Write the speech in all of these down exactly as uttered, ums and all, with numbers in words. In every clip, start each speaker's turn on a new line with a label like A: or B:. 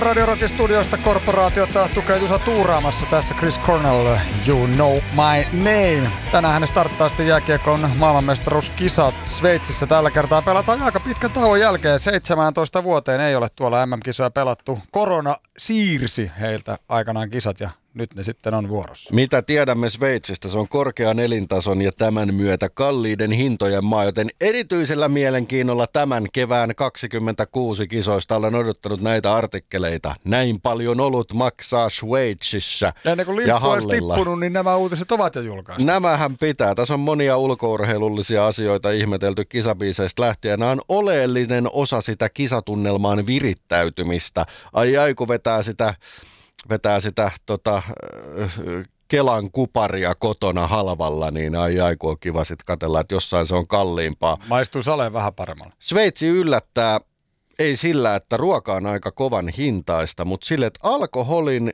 A: Radio Rockin studiosta korporaatiota tukee Jusa tuuraamassa. Tässä Chris Cornell, You Know My Name. Tänään hän starttaa sitten jääkiekon maailmanmestaruuskisat Sveitsissä. Tällä kertaa pelataan aika pitkän tauon jälkeen. seitsemääntoista vuoteen ei ole tuolla M M-kisoja pelattu. Korona siirsi heiltä aikanaan kisat ja nyt ne sitten on vuorossa.
B: Mitä tiedämme Sveitsistä? Se on korkean elintason ja tämän myötä kalliiden hintojen maa, joten erityisellä mielenkiinnolla tämän kevään kaksikymmentäkuusi kisoista olen odottanut näitä artikkeleita. Näin paljon olut maksaa Sveitsissä
A: ja ennen kuin lippu olisi tippunut, niin nämä uutiset ovat jo julkaistu.
B: Nämähän pitää. Tässä on monia ulkourheilullisia asioita ihmetelty kisabiiseistä lähtien. Nämä on oleellinen osa sitä kisatunnelmaan virittäytymistä. Ai ai, kun vetää sitä... vetää sitä tota, Kelan kuparia kotona halvalla, niin ai ai kun on kiva sitten katsella, että jossain se on kalliimpaa.
A: Maistuu saleen vähän paremmalla.
B: Sveitsi yllättää, ei sillä, että ruoka on aika kovan hintaista, mutta sille, että alkoholin,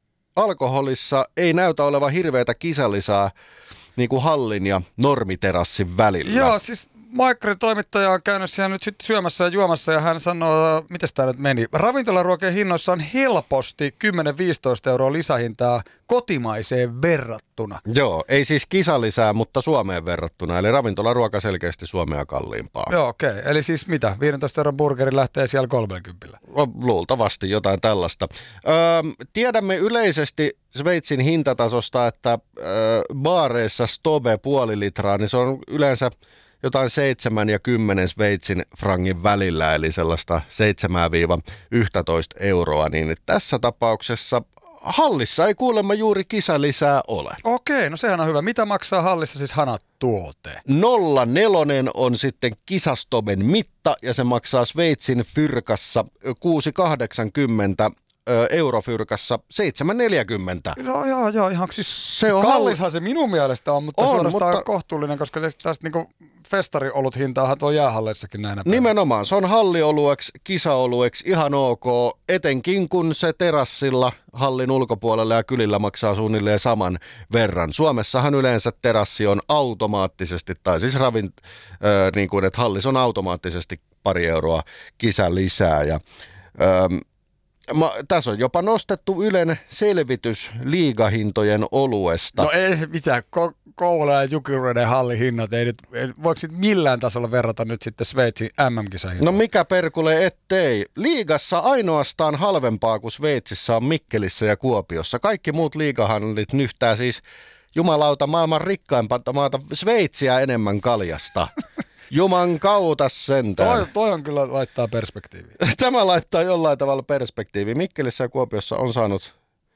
B: alkoholissa ei näytä olevan hirveätä kisalisaa niin kuin hallin ja normiterassin välillä.
A: Joo, siis Maikkarin toimittaja on käynyt siellä nyt sitten syömässä ja juomassa ja hän sanoo, miten tämä nyt meni. Ravintolaruokien hinnoissa on helposti kymmenen viisitoista euroa lisähintaa kotimaiseen verrattuna.
B: Joo, ei siis kisalisää, mutta Suomeen verrattuna. Eli ravintolaruoka selkeästi Suomea kalliimpaa.
A: Joo, okei. Okay. Eli siis mitä? viisitoista euron burgeri lähtee siellä kolmekymmentä.
B: Luultavasti jotain tällaista. Öö, tiedämme yleisesti Sveitsin hintatasosta, että öö, baareissa Stobe puoli litraa, niin se on yleensä jotain seitsemän ja kymmenen Sveitsin frangin välillä, eli sellaista seitsemän yksitoista euroa, niin tässä tapauksessa hallissa ei kuulemma juuri kisalisää ole.
A: Okei, no sehän on hyvä. Mitä maksaa hallissa siis hanatuote?
B: Nolla nelonen on sitten kisastoben mitta, ja se maksaa Sveitsin fyrkassa kuusi kahdeksankymmentä, eurofyrkassa seitsemän neljäkymmentä.
A: No joo, joo, ihan siis
B: se on
A: kallishan se minun mielestä on, mutta
B: on,
A: suorastaan
B: mutta
A: kohtuullinen, koska tästä niinku festariоlut hintaahan tuolla jäähalleissakin näinä päivänä.
B: Nimenomaan, se on halliolueksi, kisaolueksi ihan ok, etenkin kun se terassilla hallin ulkopuolella ja kylillä maksaa suunnilleen saman verran. Suomessahan yleensä terassi on automaattisesti, tai siis ravint, äh, niin kuin, että hallis on automaattisesti pari euroa kisa lisää ja ähm, Ma, tässä on jopa nostettu Ylen selvitys liigahintojen oluesta.
A: No ei mitään, Ko- Kouvola ja Jukureiden hallihinnat, ei nyt, ei, voiko sitten millään tasolla verrata nyt sitten Sveitsin M M-kisahintoja?
B: No mikä perkule ettei. Liigassa ainoastaan halvempaa kuin Sveitsissä on Mikkelissä ja Kuopiossa. Kaikki muut liigahallit nyhtää siis jumalauta maailman rikkaimpaa maata Sveitsiä enemmän kaljasta. Juman kautta sentään.
A: Toi, toi on kyllä laittaa perspektiiviin.
B: Tämä laittaa jollain tavalla perspektiiviin. Mikkelissä ja Kuopiossa on saanut.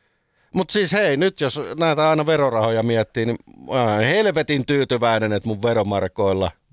B: Mutta siis hei, nyt jos näitä aina verorahoja miettii, niin mä oon helvetin tyytyväinen, että mun veromarkoilla